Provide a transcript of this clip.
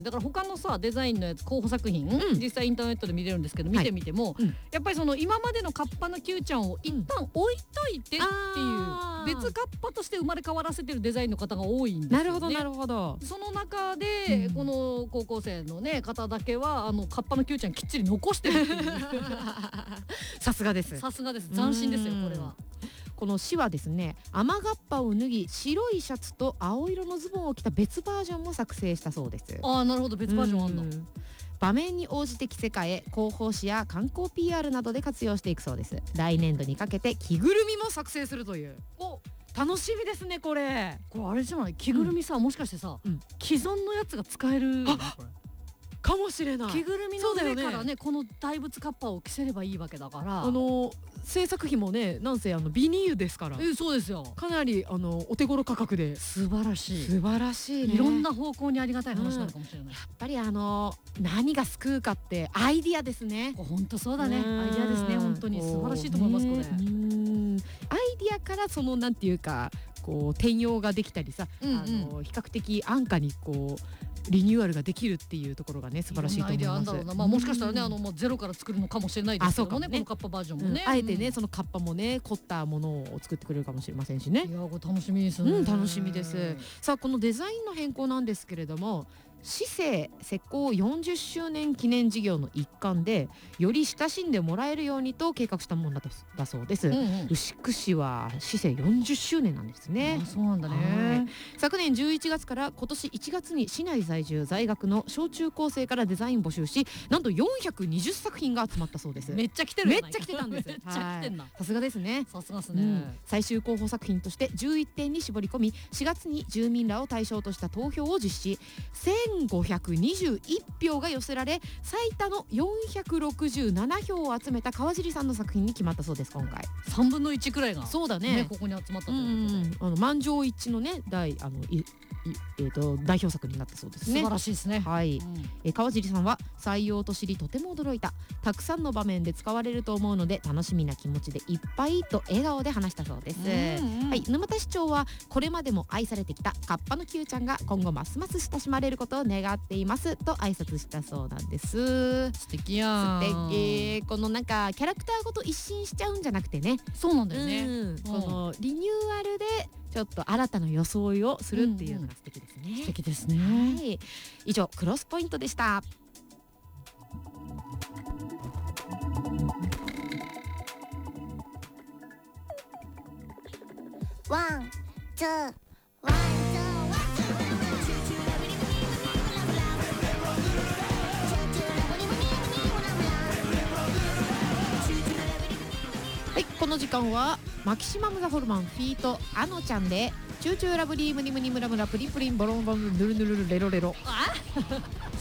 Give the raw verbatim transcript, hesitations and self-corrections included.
だから他のさデザインのやつ候補作品、 うん、 実際インターネットで見れるんですけど、見てみても、はい、うん、やっぱりその今までのカッパの Q ちゃんを一旦置いといてっていう、うん、別カッパとして生まれ変わらせてるデザインの方が多いんですよね。 なるほどなるほど。 その中で、うん、この高校生のね方だけはあのカッパの Q ちゃんきっちり残してるっていうさすがです。 さすがです。斬新ですよこれは。 この詩はですね、雨がっぱを脱ぎ白いシャツと青色のズボンを着た別バージョンも作成したそうです。 ああ、なるほど、別バージョンあんだ。 場面に応じて着せ替え、広報誌や観光 ピーアール などで活用していくそうです。来年度にかけて着ぐるみも作成するという。お、楽しみですねこれ。 これあれじゃない、着ぐるみさ、うん、もしかしてさ、うん、既存のやつが使えるこれかもしれない。 着ぐるみの上から ね, ねこの大仏カッパを着せればいいわけだから、 あの制作費もね、なんせあのビニールですから、 えそうですよ、 かなりあのお手頃価格で素晴らしい素晴らしい、ね、 いろんな方向にありがたい話なのかもしれない、うん、 やっぱりあの何が救うかってアイディアですね。 本当そうだね、アイディアですね。本当に素晴らしいと思いますこれ。 うんアイディアからそのなんていうかこう転用ができたりさ、うんうん、あの比較的安価にこうリニューアルができるっていうところがね素晴らしいと思います。 まあ、もしかしたらね、あのもうゼロから作るのかもしれないですけどもね、このカッパバージョンもね、 うん、あえてねそのカッパもね凝ったものを作ってくれるかもしれませんしね。 いやこれ楽しみですね、 うん、楽しみです。さあこのデザインの変更なんですけれども、市政施行よんじゅっしゅうねん記念事業の一環でより親しんでもらえるようにと計画したものだとだそうです。うんうん、牛久市は市政よんじゅっしゅうねんなんですね。 あ、そうなんだね。 昨年じゅういちがつから今年いちがつに市内在住在学の小中高生からデザイン募集し、なんとよんひゃくにじゅっさくひんが集まったそうです。 めっちゃ来てる。 めっちゃ来てたんです。 めっちゃ来てんな。 さすがですね。 さすがですね、うん、 最終候補作品としてじゅういってんに絞り込み、しがつに住民らを対象とした投票を実施。せんごひゃくにじゅういちひょうが寄せられ、最多のよんひゃくろくじゅうななひょうを集めた川尻さんの作品に決まったそうです。今回さんぶんのいちくらいがそうだ ね, ねここに集まったということで、 あの満場一致のね大あのいえー、と代表作になったそうですね。 素晴らしいですね。 はい、うん、え川尻さんは採用と知りとても驚いた、たくさんの場面で使われると思うので楽しみな気持ちでいっぱいと笑顔で話したそうです。うんうん、はい、沼田市長はこれまでも愛されてきたカッパの Q ちゃんが今後ますます親しまれることを願っていますと挨拶したそうなんです。 素敵やん。 素敵。このなんかキャラクターごと一新しちゃうんじゃなくてね、 そうなんだよね、 うん、このリニューアルでちょっと新たな装いをするっていうのが素敵ですね。うんうん、 素敵ですね。 はい、以上クロスポイントでした。 ワン、ツー、ワン、ツー、ワン、ツー。 はい、この時間はマキシマムザホルマンフィートあのちゃんでチューチューラブリームニムニムラムラプリンプリンボロンボンヌルヌルルレロレロ。